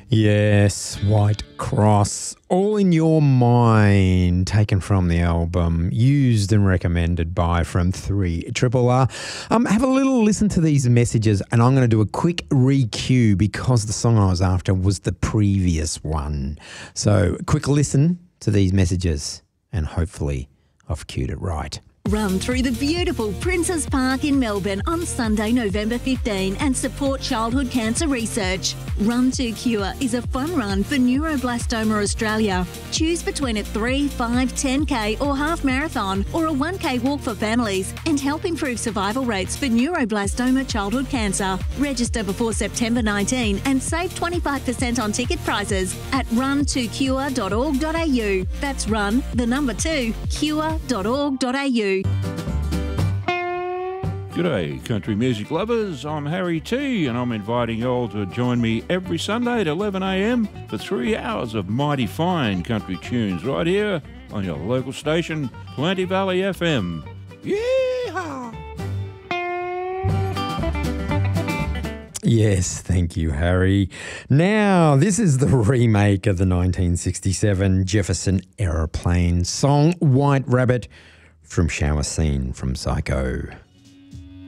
Yes, White Cross, All in Your Mind, taken from the album Used and Recommended by from 3RRR. Have a little listen to these messages, and I'm going to do a quick re-cue because the song I was after was the previous one. So quick listen to these messages, and hopefully I've cued it right. Run through the beautiful Princes Park in Melbourne on Sunday, November 15 and support childhood cancer research. Run to Cure is a fun run for Neuroblastoma Australia. Choose between a 3, 5, 10k or half marathon or a 1k walk for families and help improve survival rates for neuroblastoma childhood cancer. Register before September 19 and save 25% on ticket prices at run2cure.org.au. That's run, the number 2, cure.org.au. G'day, country music lovers. I'm Harry T, and I'm inviting you all to join me every Sunday at 11 a.m. for 3 hours of mighty fine country tunes right here on your local station, Plenty Valley FM. Yeehaw! Yes, thank you, Harry. Now, this is the remake of the 1967 Jefferson Aeroplane song, White Rabbit, from Shower Scene from Psycho.